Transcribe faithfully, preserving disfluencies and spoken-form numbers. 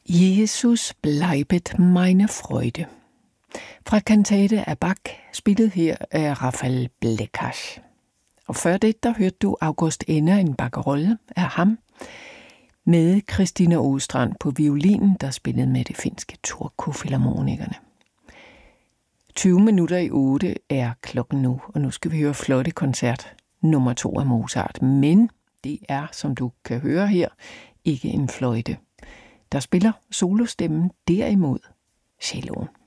Jesus bleibet meine Freude. Fra kantate af Bach, spillet her af Rafael Blekach. Og før det, der hørte du August Enner, en Bach-rolle af ham, med Christina Åstrand på violin, der spillede med det finske Turku-filharmonikerne. tyve minutter i otte er klokken nu, og nu skal vi høre flotte koncert nummer to af Mozart. Men det er, som du kan høre her, ikke en fløjte. Der spiller solostemmen derimod celloen.